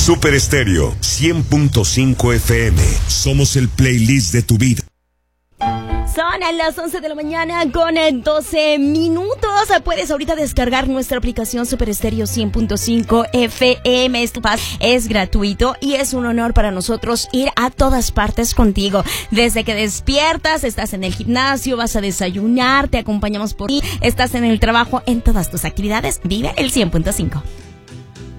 Super Estéreo 100.5 FM. Somos el playlist de tu vida. Son a las 11 de la mañana con 12 minutos. Puedes ahorita descargar nuestra aplicación Super Estéreo 100.5 FM. Es gratuito y es un honor para nosotros ir a todas partes contigo. Desde que despiertas, estás en el gimnasio, vas a desayunar, te acompañamos por ti, estás en el trabajo, en todas tus actividades. Vive el 100.5.